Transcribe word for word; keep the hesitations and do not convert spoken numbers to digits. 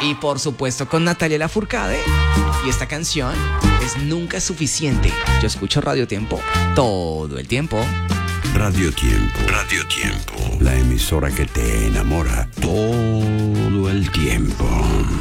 Y por supuesto con Natalia Lafourcade. Y esta canción es Nunca es suficiente. Yo escucho Radio Tiempo todo el tiempo. Radio Tiempo, Radio Tiempo, la emisora que te enamora todo el tiempo.